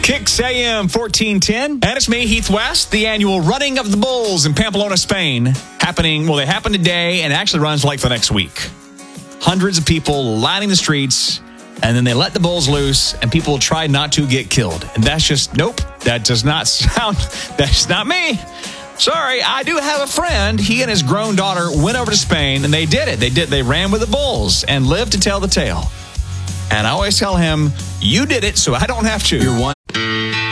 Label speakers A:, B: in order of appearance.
A: Kicks AM 1410. And it's me, Heath West, the annual Running of the Bulls in Pamplona, Spain. They happen today and actually runs like for the next week. Hundreds of people lining the streets, and then they let the bulls loose, and people try not to get killed. And that's just, nope, that does not sound, that's not me. Sorry, I do have a friend. He and his grown daughter went over to Spain, and they did it. They ran with the bulls and lived to tell the tale. And I always tell him, you did it, so I don't have to. You're one.